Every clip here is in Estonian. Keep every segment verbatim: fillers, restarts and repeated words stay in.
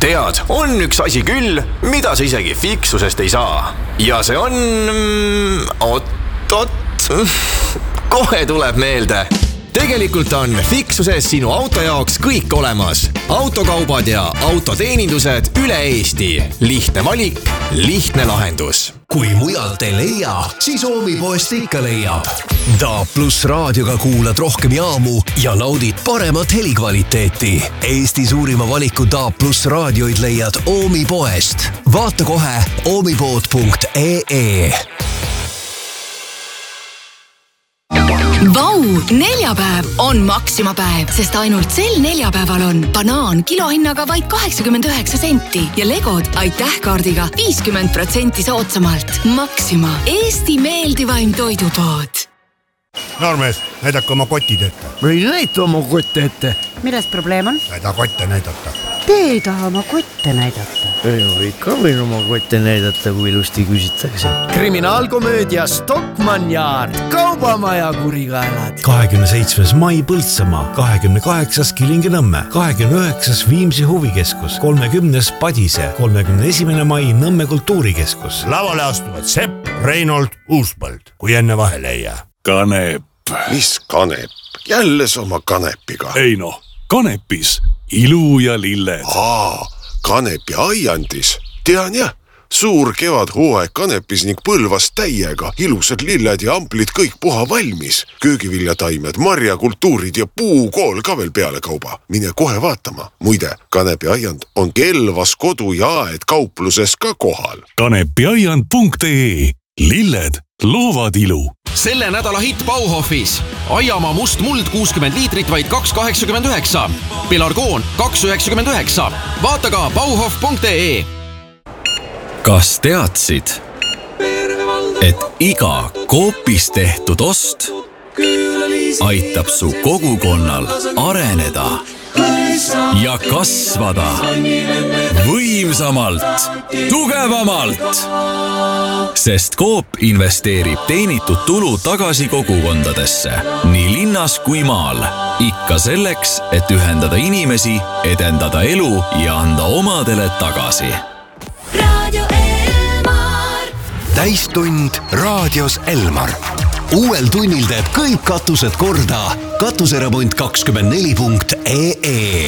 Tead, on üks asi küll, mida sa isegi fiksusest ei saa. Ja see on... Oot, oot, kohe tuleb meelde. Tegelikult on fiksuses sinu auto jaoks kõik olemas. Autokaubad ja autoteenindused üle Eesti. Lihtne valik, lihtne lahendus. Kui mujalt ei leia, siis Oomi-poest ikka leiab. D A plus raadioga kuulad rohkem jaamu ja naudid paremat helikvaliteeti. Eesti suurima valiku D A plus raadioid leiad Oomi-poest. Vaata kohe oomipood punkt ee. Vau, neljapäev on Maxima päev, sest ainult sel neljapäeval on banaan kilohinnaga vaid kaheksakümmend üheksa senti ja legod aitäh kaardiga viiskümmend protsenti soodsamalt. Maxima, Eesti meeldivaim toidupood. Noormees, näidake oma kotid ette. Või näita oma kotte ette. Milles probleem on? Näida kotte näidata. Te ei taha oma kotte näidata. Ei, ikka võin oma kotte näidata, kui ilusti küsitakse. Kriminaalkomöödia Stockmann Yard. Kaubamaja kurikaelad. kahekümne seitsmes mai Põltsamaa, kahekümne kaheksas Kilingi-Nõmme, kahekümne üheksas Viimsi huvikeskus, kolmekümnes Padise, kolmekümne esimene mai Nõmme kultuurikeskus. Lavale astuvad Sepp, Reinold, Uuspõld, kui enne vahele ei jää. Kanep. Mis kanep? Jälle sama kanepiga. Ei no, kanepis ilu ja lilled. Aa, kanepi aiandis. Tean jah, suur kevad hooaeg kanepis ning Põlvas täiega. Ilusad lilled ja amplid kõik puha valmis. Köögiviljataimed, marjakultuurid ja puukool ka veel peale kauba. Mine kohe vaatama. Muide, kanepi aiand on Kelvas kodu ja aed kaupluses ka kohal. kanepiaiand punkt ee. Lilled loovad ilu. Selle nädala hitt Bauhofis. Aiamaa must muld kuuskümmend liitrit vaid kaks kaheksakümmend üheksa. Pelargoon kaks üheksakümmend üheksa. Vaata ka bauhof punkt ee. Kas teadsid, et iga Coopis tehtud ost aitab su kogukonnal areneda ja kasvada võimsamalt, tugevamalt? Sest Coop investeerib teenitud tulu tagasi kogukondadesse, nii linnas kui maal. Ikka selleks, et ühendada inimesi, edendada elu ja anda omadele tagasi. Radio Elmar. Täistund raadios Elmar. Uuel tunnil teeb kõik katused korda. Katuseremont kakskümmend neli punkt ee.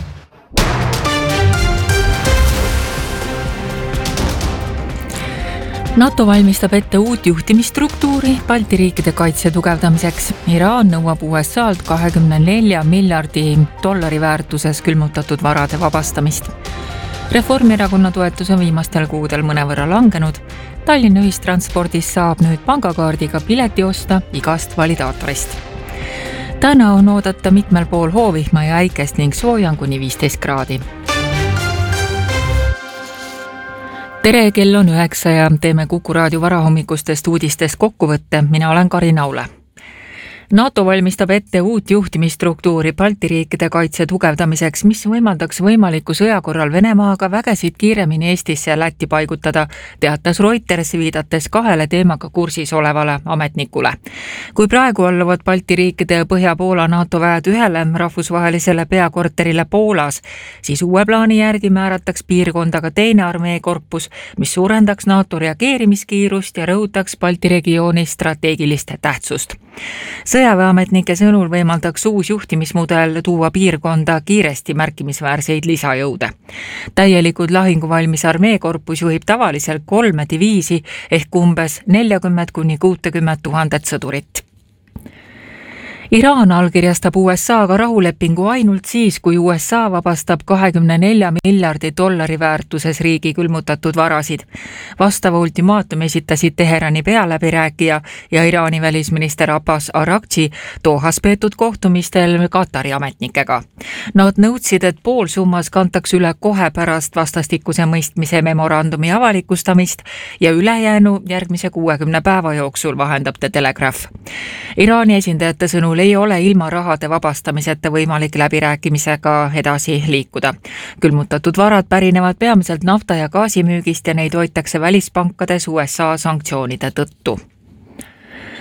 NATO valmistab ette uut juhtimisstruktuuri Balti riikide kaitse tugevdamiseks. Iraan nõuab U S A-lt kahekümne nelja miljardi dollari väärtuses külmutatud varade vabastamist. Reformierakonna toetus on viimastel kuudel mõnevõrra langenud. Tallinna ühistranspordis saab nüüd pangakaardiga pileti osta igast validaatorist. Täna on oodata mitmel pool hoovihma ja äikest ning soojan kuni viisteist kraadi. Tere, kell on üheksa ja teeme Kuku raadio varahommikustest uudistest kokkuvõtte. Mina olen Karin Aule. NATO valmistab ette uut juhtimisstruktuuri Balti riikide kaitse tugevdamiseks, mis võimaldaks võimaliku sõja korral Venemaaga vägesid kiiremini Eestisse ja Lätti paigutada, teatas Reuters viidates kahele teemaga kursis olevale ametnikule. Kui praegu alluvad Balti riikide ja Põhja-Poola NATO väed ühele rahvusvahelisele peakorterile Poolas, siis uue plaani järgi määrataks piirkonda ka teine armeekorpus, mis suurendaks NATO reageerimiskiirust ja rõhutaks Balti regiooni strateegilist tähtsust. Sõjaväeametnike sõnul võimaldaks uus juhtimismudel tuua piirkonda kiiresti märkimisväärseid lisajõude. Täielikud lahinguvalmis armeekorpus juhib tavaliselt kolme diviisi ehk umbes nelikümmend kuni kuuskümmend tuhandet sõdurit. Iraan allkirjastab U S A-ga rahulepingu ainult siis, kui U S A vabastab kahekümne nelja miljardi dollari väärtuses riigi külmutatud varasid. Vastava ultimaatum esitasid Teherani pealäbirääkija ja Iraani välisminister Abbas Araghchi Dohas peetud kohtumistel Katari ametnikega. Nad nõudsid, et pool summas kantaks üle kohe pärast vastastikuse mõistmise memorandumi avalikustamist ja ülejäänu järgmise kuuekümne päeva jooksul, vahendab The Telegraph. Iraani esindajate sõnul ei ole ilma rahade vabastamiseta võimalik läbirääkimisega edasi liikuda. Külmutatud varad pärinevad peamiselt nafta ja gaasimüügist ja neid hoitakse välispankades U S A sanktsioonide tõttu.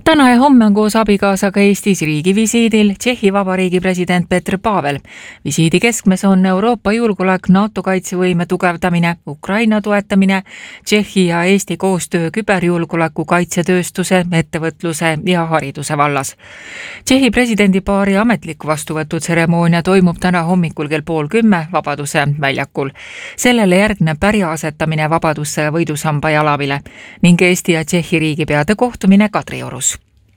Täna ja homme on koos abikaasaga Eestis riigivisiidil Tšehhi Vabariigi president Petr Pavel. Visiidi keskmes on Euroopa julgeolek, NATO kaitsevõime tugevdamine, Ukraina toetamine, Tšehhi ja Eesti koostöö küberjulgeoleku, kaitsetööstuse, ettevõtluse ja hariduse vallas. Tšehhi presidendipaari ametlik vastuvõtutseremoonia toimub täna hommikul kell pool kümme Vabaduse väljakul. Sellele järgneb pärja asetamine Vabadusse võidusamba jalavile ning Eesti ja Tšehhi riigipeade kohtumine Kadriorus.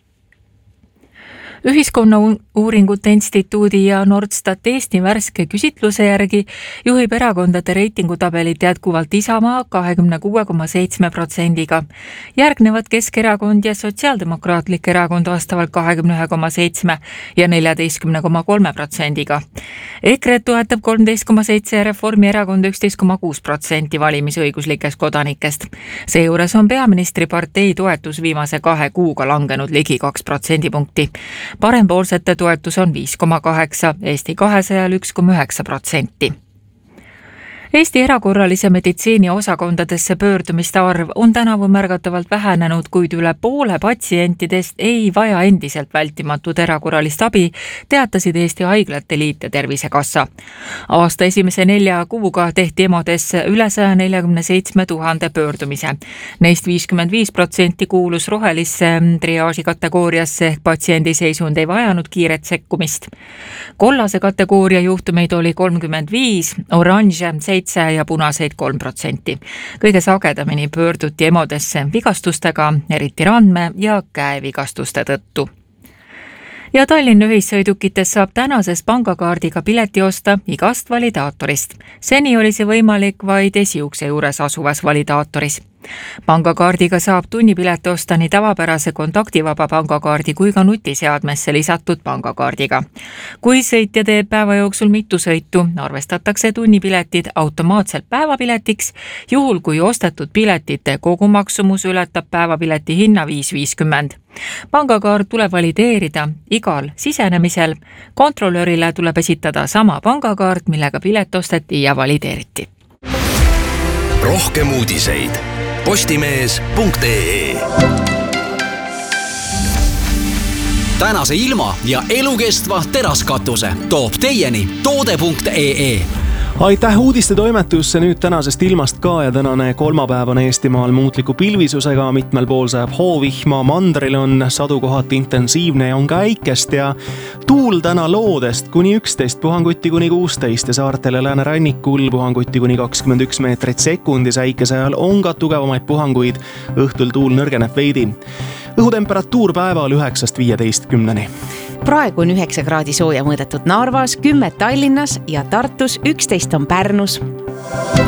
Ühiskonnauuringute instituudi ja Nordstat Eesti värske küsitluse järgi juhib erakondade reitingutabelit jätkuvalt Isamaa kahekümne kuue koma seitsme protsendiga. Järgnevad Keskerakond ja Sotsiaaldemokraatlik erakond vastavalt kahekümne ühe koma seitsme ja neljateistkümne koma kolme protsendiga. EKRE toetab kolmteist koma seitse ja Reformierakond üksteist koma kuus protsenti valimisõiguslikest kodanikest. Seejuures on peaministri partei toetus viimase kahe kuuga langenud ligi kaks protsendipunkti. Parempoolsete toetus on viis koma kaheksa, Eesti kahesajal üks koma üheksa protsenti. Eesti erakorralise meditsiini osakondadesse pöördumiste arv on tänavu märgatavalt vähenenud, kuid üle poole patsientidest ei vaja endiselt vältimatut erakorralist abi, teatasid Eesti Haiglate Liit ja Tervisekassa. Aasta esimese nelja kuuga tehti emodesse üle saja neljakümne seitsme tuhande pöördumise. Neist viiskümmend viis protsenti kuulus rohelisse triaaži kategooriasse ehk patsiendi seisund ei vajanud kiiret sekkumist. Kollase kategooria juhtumeid oli kolmkümmend viis, oranže seitse ja punaseid kolm protsenti. Kõige sagedamini pöörduti emodesse vigastustega, eriti randme- ja käevigastuste tõttu. Ja Tallinna ühissõidukites saab tänases pangakaardiga pileti osta igast validaatorist. Seni oli see võimalik vaid esiukse juures asuvas validaatoris. Pangakaardiga saab tunnipileti osta nii tavapärase kontaktivaba pangakaardi kui ka nutiseadmesse lisatud pangakaardiga. Kui sõitja teeb päeva jooksul mitu sõitu, arvestatakse tunnipiletid automaatselt päevapiletiks, juhul kui ostetud piletite kogumaksumus ületab päevapileti hinna viis viiskümmend. Pangakaart tuleb valideerida igal sisenemisel. Kontrollörile tuleb esitada sama pangakaart, millega pilet osteti ja valideeriti. Rohkem uudiseid postimees punkt ee. Tänase ilma ja elukestva teraskatuse toob teieni toode punkt ee. Aitäh uudistetoimetusse nüüd tänasest ilmast ka ja tänane kolmapäev on Eestimaal muutliku pilvisusega, mitmel pool sajab hoovihma, mandril on sadu kohati intensiivne ja on ka äikest ja tuul täna loodest kuni üksteist, puhanguti kuni kuusteist ja saartele läänerannikul puhanguti kuni kakskümmend üks meetrit sekundis, äikese ajal on ka tugevamaid puhanguid, õhtul tuul nõrgeneb veidi. Õhutemperatuur päeval üheksast viieteistkümneni. Praegu on üheksa kraadi sooja mõõdetud Narvas, kümme Tallinnas ja Tartus, üksteist on Pärnus.